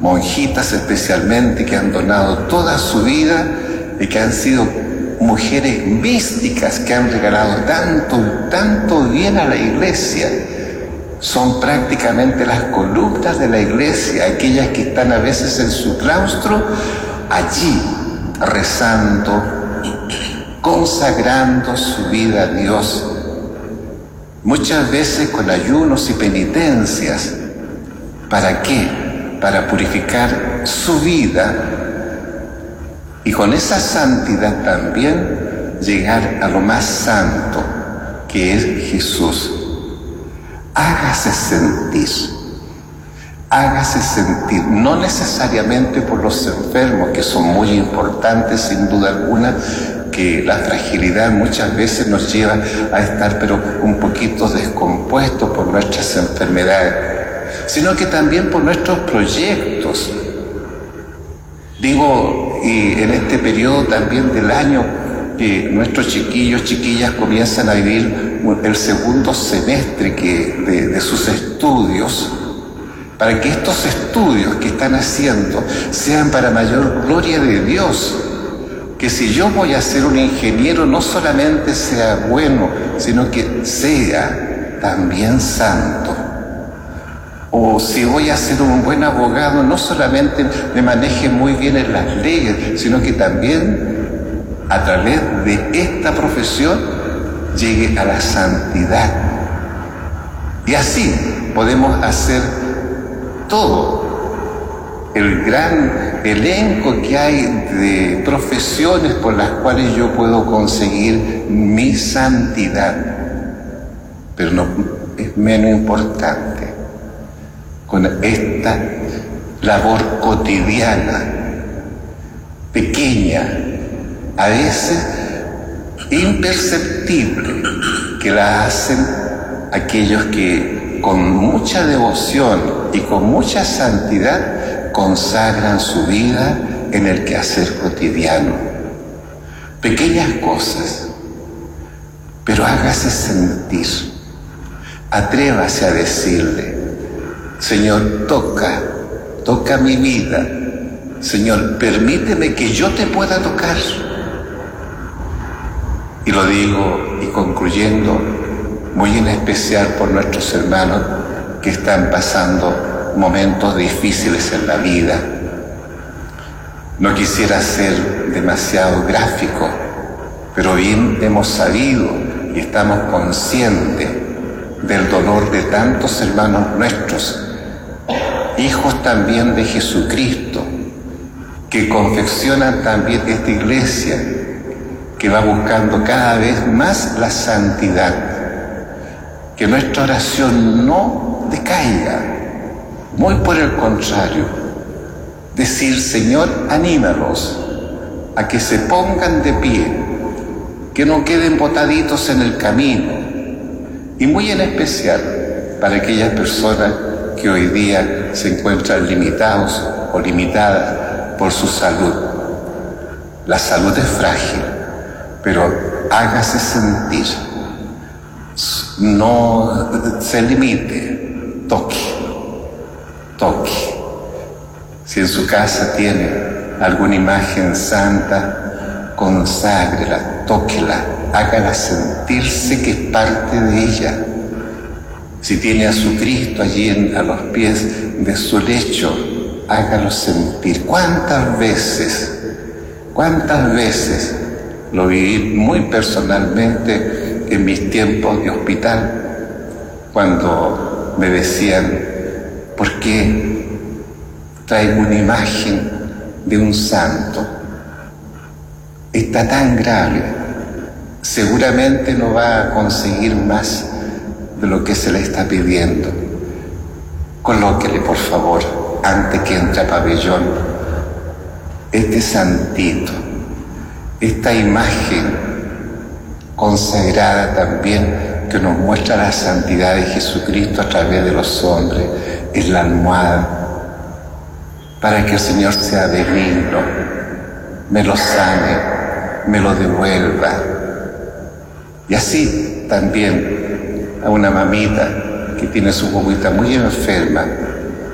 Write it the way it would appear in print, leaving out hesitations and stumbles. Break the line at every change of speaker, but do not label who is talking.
monjitas especialmente, que han donado toda su vida y que han sido mujeres místicas, que han regalado tanto bien a la iglesia. Son prácticamente las columnas de la iglesia, aquellas que están a veces en su claustro, allí rezando, consagrando su vida a Dios, muchas veces con ayunos y penitencias. ¿Para qué? Para purificar su vida y con esa santidad también llegar a lo más santo, que es Jesús. Hágase sentir, no necesariamente por los enfermos, que son muy importantes sin duda alguna, que la fragilidad muchas veces nos lleva a estar pero un poquito descompuestos por nuestras enfermedades, sino que también por nuestros proyectos. Digo, y en este periodo también del año, que nuestros chiquillos, chiquillas comienzan a vivir el segundo semestre de sus estudios, para que estos estudios que están haciendo sean para mayor gloria de Dios. Que si yo voy a ser un ingeniero, no solamente sea bueno, sino que sea también santo. O si voy a ser un buen abogado, no solamente me maneje muy bien en las leyes, sino que también a través de esta profesión llegue a la santidad. Y así podemos hacer todo el gran elenco que hay de profesiones por las cuales yo puedo conseguir mi santidad. Pero no es menos importante, con esta labor cotidiana, pequeña, a veces imperceptible, que la hacen aquellos que con mucha devoción y con mucha santidad consagran su vida en el quehacer cotidiano. Pequeñas cosas, pero hágase sentir. Atrévase a decirle: Señor, toca mi vida. Señor, permíteme que yo te pueda tocar. Y lo digo, y concluyendo, muy en especial por nuestros hermanos que están pasando momentos difíciles en la vida. No quisiera ser demasiado gráfico, pero bien hemos sabido y estamos conscientes del dolor de tantos hermanos nuestros, hijos también de Jesucristo, que confeccionan también esta iglesia, que va buscando cada vez más la santidad. Que nuestra oración no decaiga, muy por el contrario, decir: Señor, anímalos a que se pongan de pie, que no queden botaditos en el camino, y muy en especial para aquellas personas que hoy día se encuentran limitados o limitadas por su salud. La salud es frágil, pero hágase sentir. No se limite, toque. Si en su casa tiene alguna imagen santa, conságrela, tóquela, hágala sentirse que es parte de ella. Si tiene a su Cristo allí a los pies de su lecho, hágalo sentir. ¿Cuántas veces lo viví muy personalmente en mis tiempos de hospital, cuando me decían: ¿por qué traigo una imagen de un santo? Está tan grave, seguramente no va a conseguir más de lo que se le está pidiendo. Colóquele, por favor, antes que entre a pabellón, este santito, esta imagen consagrada también, que nos muestra la santidad de Jesucristo a través de los hombres, es la almohada, para que el Señor sea benigno, me lo sane, me lo devuelva. Y así también a una mamita que tiene su guaguita muy enferma,